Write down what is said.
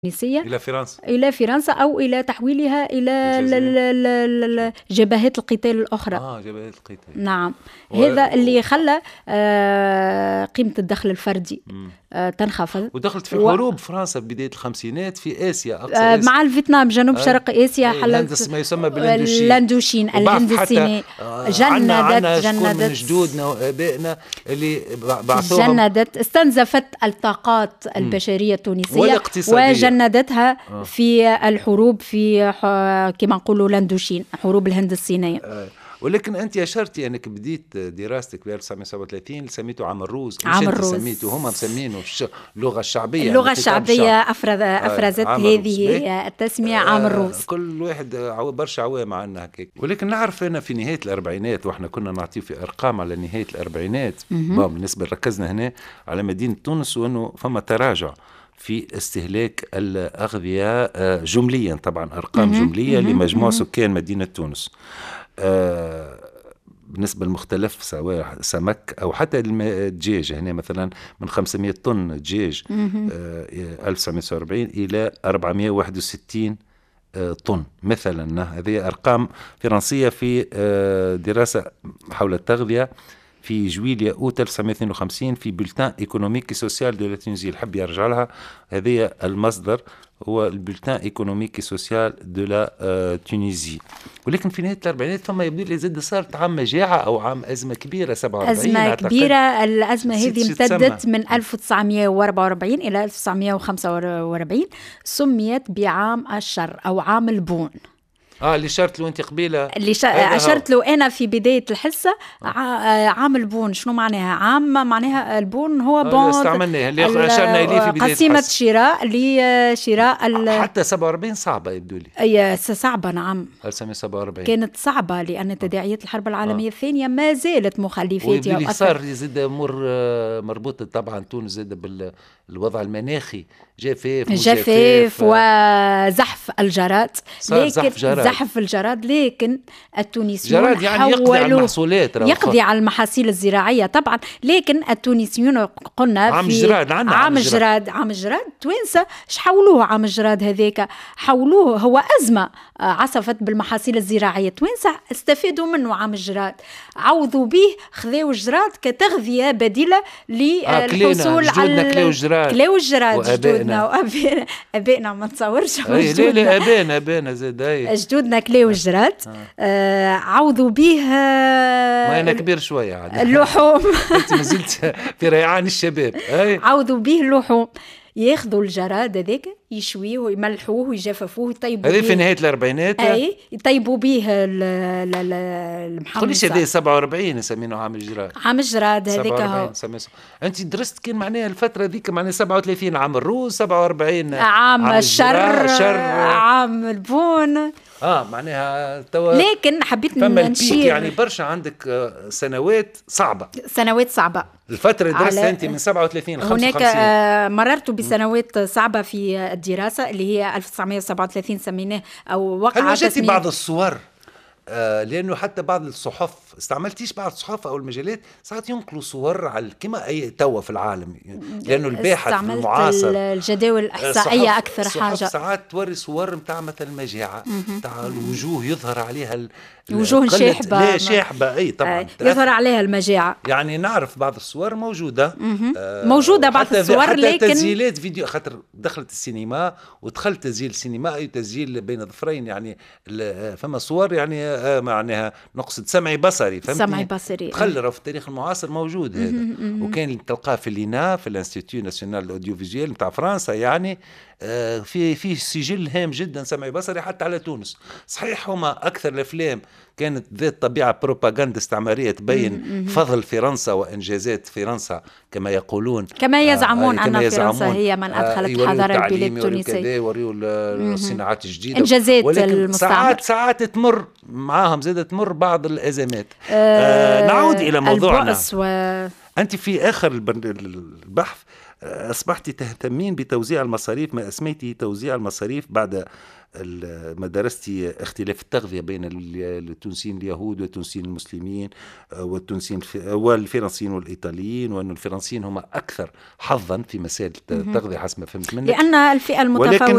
التونسية إلى فرنسا أو إلى تحويلها إلى جبهات القتال الأخرى. جبهات القتال. نعم. هذا اللي خلى قيمة الدخل الفردي تنخفض. ودخلت في حروب فرنسا بداية الخمسينات في آسيا، أقصى آسيا مع الفيتنام، جنوب شرق آسيا، حلت ما يسمى باللاندوشين، الهند الصيني. جندت من جدودنا وآبائنا اللي بعثوهم، استنزفت الطاقات البشرية التونسية وجندتها في الحروب، في كما نقولوا لاندوشين، حروب الهند الصينية. ولكن أنت أشرتي أنك بديت دراستك في 1937 سميته عام الروز. عام الروز سميته، هم مسمينه اللغة الشعبية. اللغة الشعبية أفرزت هذه التسمية عام الروز. كل واحد برشا عوام عنا هكاك. ولكن نعرف أنا في نهاية الأربعينات، وإحنا كنا نعطيه في أرقام على نهاية الأربعينات، بالنسبة ركزنا هنا على مدينة تونس، وأنه فما تراجع في استهلاك الأغذية جمليا، طبعا أرقام جملية لمجموع سكان مدينة تونس. بالنسبة للمختلف، سواء سمك أو حتى الدجاج، هنا مثلا من 500 طن دجاج 1940 إلى 461 طن مثلا. هذه أرقام فرنسية في دراسة حول التغذية في جويليا أوت 1952 في بولتان ايكونوميكي سوسيال دو لا تونيزي. الحب يرجع لها، هذه المصدر هو البولتان ايكونوميكي سوسيال دو لا تونيزي. ولكن في نهاية الأربعينات فما يبدو لي زاد صارت عام مجاعة أو عام أزمة كبيرة 47. أزمة كبيرة. الأزمة هذه امتدت من 1944 إلى 1945، سميت بعام الشر أو عام البون. اللي شرت له أنت قبيلة، اللي أشرت له أنا في بداية الحصة. عام البون شنو معناها؟ عام معناها البون هو بون استعملناه اللي أشرنا إليه في بداية قسيمة شراء لشراء حتى 47 صعبة يبدو لي. أي صعبة، نعم 1947 كانت صعبة لأن تداعيات الحرب العالمية الثانية ما زالت مخلفاتها. واللي صار زاد أمور مربوطة طبعا تونس زاد بالوضع المناخي، جفاف وزحف الجراد. زحف الجراد، لكن التونسيون يعني يقضي على المحصولات، يقضي على المحاصيل الزراعية طبعا. لكن التونسيون قلنا عام الجراد عام الجراد توانسة حولوه عام الجراد هذاك، حولوه هو أزمة عصفت بالمحاصيل الزراعية. توانسة استفادوا منه عام الجراد، عوضوا به، خذوا الجراد كتغذية بديلة للحصول على كلاو الجراد. جدودنا وأبائنا ما تصورش. لا أبائنا زاد جدودنا كلاو الجراد. عوضوا به ما أنا كبير شوية يعني اللحوم. أنت ما زلت في ريعان الشباب. عوضوا به اللحوم، ياخذوا الجراد هذاك يشويه ويملحوه ويجففوه ويطيبوا هذه في نهاية الأربعينات. يطيبوا به المحمصة. قوليش هذه 47 يسمينه عام الجراد. عام الجراد هذاك هو. أنت درست كان معناها الفترة ذيك معناها 37 عام الروز، 47 عام الشر، عام البون. معناها توا. لكن حبيت نشير يعني برشا عندك سنوات صعبة الفترة درست أنت من 37 ل 55. هناك مررت بسنوات صعبة في الدراسة اللي هي 1937 سميناه أو وقع. هل وجدتي بعض الصور؟ لأنه حتى بعض الصحف استعملتيش بعض الصحف أو المجلات ساعات ينقلوا صور على كما أي توا في العالم، لأنه الباحث المعاصر الجداول الإحصائية أكثر حاجة. ساعات توري صور متاع مثلا المجاعة، متاع الوجوه يظهر عليها وجوه شاحبة. لا شاحبة أي طبعا يظهر عليها المجاعة. يعني نعرف بعض الصور موجودة. موجودة بعض الصور، حتى لكن تسجيلات فيديو، خاطر دخلت السينما ودخلت تسجيل سينمائي وتسجيل بين ظفرين، يعني فما صور يعني معناها نقصد سمعي بصري، سمعي بصري تخلر في التاريخ المعاصر موجود هذا. وكان تلقاه في الإنا في الانستيتيو ناسيونال الاوديوفيزيوال نتاع فرنسا، يعني في سجل هام جدا سمعي بصري حتى على تونس. صحيح هما أكثر الأفلام كانت ذات طبيعة بروباغندا استعمارية تبين فضل فرنسا وإنجازات فرنسا كما يقولون، كما يزعمون أن فرنسا هي من أدخلت حضارة البلاد التونسية، يوريوا الصناعات الجديدة، إنجازات المستعمر. ساعات تمر معاهم زادت تمر بعض الأزمات. نعود إلى موضوعنا. البؤس أنت في آخر البحث أصبحت تهتمين بتوزيع المصاريف، ما أسميته توزيع المصاريف بعد ما درستي اختلاف التغذية بين التونسيين اليهود والتونسيين المسلمين والتونسيين والفرنسيين والإيطاليين، وأن الفرنسيين هم أكثر حظا في مسائل التغذية حسب ما فهمت منك، لأن الفئة المتفاوتة